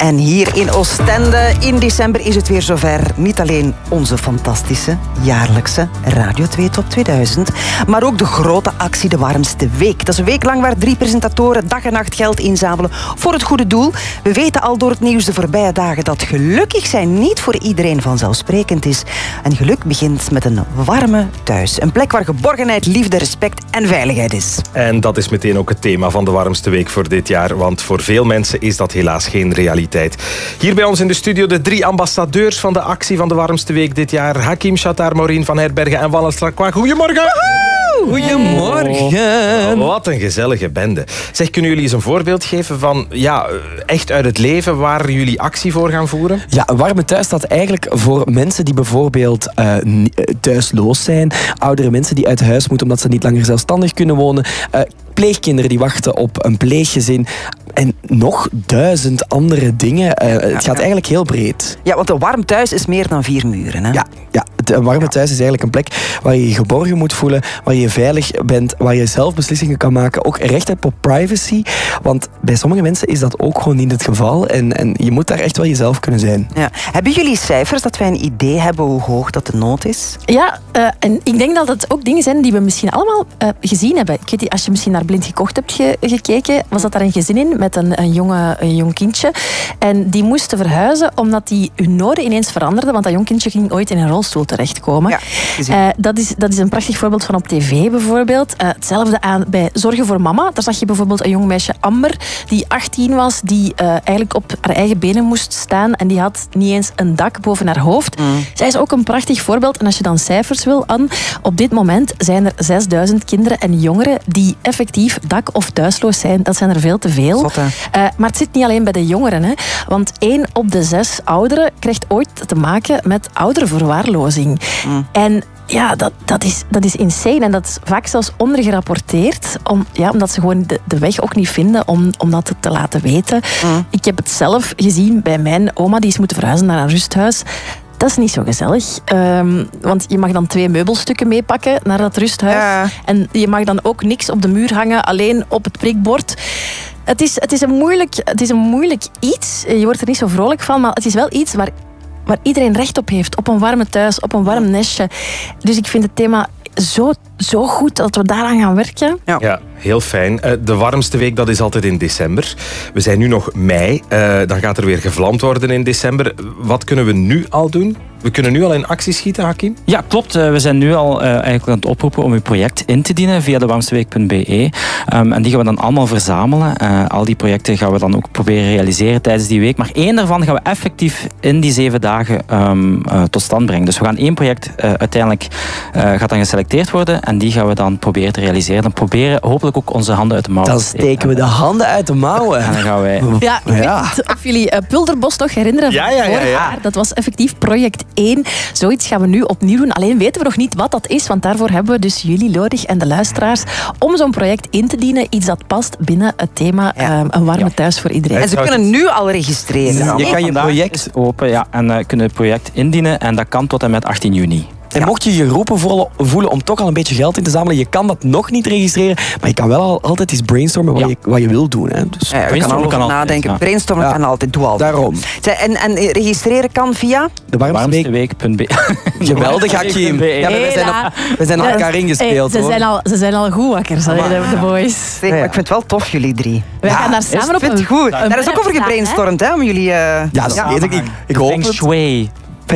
En hier in Oostende in december is het weer zover. Niet alleen onze fantastische jaarlijkse Radio 2 Top 2000, maar ook de grote actie De Warmste Week. Dat is een week lang waar 3 presentatoren dag en nacht geld inzamelen voor het goede doel. We weten al door het nieuws de voorbije dagen dat gelukkig zijn niet voor iedereen vanzelfsprekend is. En geluk begint met een warme thuis. Een plek waar geborgenheid, liefde, respect en veiligheid is. En dat is meteen ook het thema van De Warmste Week voor dit jaar, want voor veel mensen is dat helaas geen realiteit. Hier bij ons in de studio de 3 ambassadeurs van de actie van De Warmste Week dit jaar. Hakim Chattar, Maureen van Herbergen en Wallace Lacroix. Goedemorgen! Goedemorgen! Wat een gezellige bende. Zeg, kunnen jullie eens een voorbeeld geven van echt uit het leven waar jullie actie voor gaan voeren? Ja, een warme thuis staat eigenlijk voor mensen die bijvoorbeeld thuisloos zijn. Oudere mensen die uit huis moeten omdat ze niet langer zelfstandig kunnen wonen. Pleegkinderen die wachten op een pleeggezin. En nog 1000 andere dingen. Het gaat eigenlijk heel breed. Ja, want een warm thuis is meer dan 4 muren. Hè? Ja, een warme thuis is eigenlijk een plek waar je je geborgen moet voelen, waar je veilig bent, waar je zelf beslissingen kan maken. Ook recht hebt op privacy. Want bij sommige mensen is dat ook gewoon niet het geval. En je moet daar echt wel jezelf kunnen zijn. Ja. Hebben jullie cijfers dat wij een idee hebben hoe hoog dat de nood is? Ja, en ik denk dat het ook dingen zijn die we misschien allemaal gezien hebben. Ik weet niet, als je misschien naar Blind Gekocht hebt gekeken, was dat daar een gezin in met een jong kindje. En die moesten verhuizen omdat die hun noden ineens veranderden, want dat jong kindje ging ooit in een rolstoel terechtkomen. Ja, dat is een prachtig voorbeeld van op tv bijvoorbeeld. Hetzelfde bij Zorgen voor Mama. Daar zag je bijvoorbeeld een jong meisje, Amber, die 18 was, die eigenlijk op haar eigen benen moest staan en die had niet eens een dak boven haar hoofd. Zij is ook een prachtig voorbeeld. En als je dan cijfers wil, Anne, op dit moment zijn er 6000 kinderen en jongeren die effectief dak- of thuisloos zijn. Dat zijn er veel te veel. Maar het zit niet alleen bij de jongeren. Hè? Want 1 op de 6 ouderen krijgt ooit te maken met ouderenverwaarlozing. En ja, dat is insane. En dat is vaak zelfs ondergerapporteerd. Omdat ze gewoon de weg ook niet vinden om dat te laten weten. Ik heb het zelf gezien bij mijn oma. Die is moeten verhuizen naar een rusthuis. Dat is niet zo gezellig. Want je mag dan 2 meubelstukken meepakken naar dat rusthuis. Ja. En je mag dan ook niks op de muur hangen, alleen op het prikbord. Het is een moeilijk iets. Je wordt er niet zo vrolijk van, maar het is wel iets waar iedereen recht op heeft. Op een warme thuis, op een warm nestje. Dus ik vind het thema zo goed dat we daaraan gaan werken. Ja, heel fijn. De Warmste Week, dat is altijd in december. We zijn nu nog mei. Dan gaat er weer gevlamd worden in december. Wat kunnen we nu al doen? We kunnen nu al in actie schieten, Hakim? Ja, klopt. We zijn nu al eigenlijk aan het oproepen om uw project in te dienen via dewarmsteweek.be. En die gaan we dan allemaal verzamelen. Al die projecten gaan we dan ook proberen realiseren tijdens die week. Maar 1 daarvan gaan we effectief in die 7 dagen tot stand brengen. Dus we gaan 1 project uiteindelijk gaat dan geselecteerd worden en die gaan we dan proberen te realiseren. Dan proberen hopelijk ook onze handen uit de mouwen. Dan steken we de handen uit de mouwen. En dan gaan wij... Ja, ik weet niet of jullie Pulderbos nog herinneren van vorig jaar. Dat was effectief project 1. Zoiets gaan we nu opnieuw doen. Alleen weten we nog niet wat dat is, want daarvoor hebben we dus jullie nodig en de luisteraars om zo'n project in te dienen. Iets dat past binnen het thema een warme thuis voor iedereen. En ze kunnen nu al registreren. Je kan je project open en kunnen het project indienen en dat kan tot en met 18 juni. En mocht je je roepen voelen om toch al een beetje geld in te zamelen, je kan dat nog niet registreren, maar je kan wel altijd eens brainstormen wat je wil doen. Hè. Dus je kan al nadenken. Ja. Brainstormen kan altijd, doe al. Daarom. En registreren kan via? Dewarmsteweek.be. Geweldig, Hakim. We zijn al elkaar ingespeeld. Ze zijn al goed wakker, de boys. Ik vind het wel tof, jullie 3. Wij gaan daar samen op een... goed. Daar is ook over gebrainstormd, hè, om jullie... Ja, dat weet ik. Ik hoop het.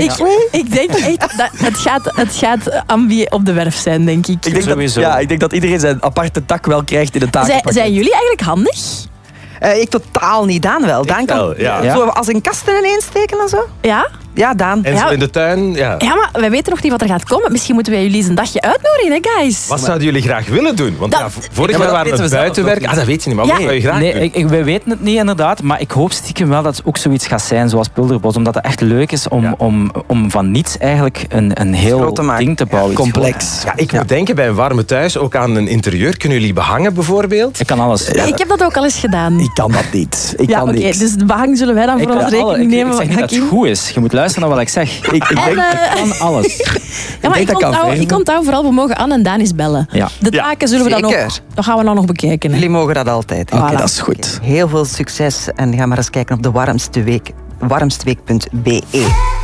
Ik denk echt dat het gaat ambi op de werf zijn, denk ik. Ik denk dat iedereen zijn aparte tak wel krijgt in de takenpakket. Zijn jullie eigenlijk handig? Ik totaal niet. Daan wel. Daan kan zo als een kasten ineens steken en zo. Ja? Ja, Daan. En zo in de tuin, Ja, maar wij weten nog niet wat er gaat komen. Misschien moeten wij jullie eens een dagje uitnodigen, hè, guys? Wat zouden jullie graag willen doen? Want vorig jaar waren we buitenwerk. Dat weet je niet, maar wat zou je graag doen? Wij weten het niet inderdaad, maar ik hoop stiekem wel dat het ook zoiets gaat zijn zoals Pulderbos. Omdat het echt leuk is om van niets eigenlijk een heel ding te bouwen. Complex. Ja, ik moet denken bij een warme thuis ook aan een interieur. Kunnen jullie behangen bijvoorbeeld? Ik kan alles. Ik heb dat ook al eens gedaan. Ik kan dat niet. Dus de behang zullen wij dan voor ons rekening nemen. Ik zeg niet dat het goed is. Je moet luisteren luisteren naar wat ik zeg. Ik denk, ik kan alles. Ja, maar ik onthoud vooral, we mogen Anne en Danis bellen. Ja. De taken zullen we dan ook... Dat gaan we dan nog bekijken. Hè. Jullie mogen dat altijd. Oké, dat is goed. Heel veel succes en ga maar eens kijken op de warmsteweek.be.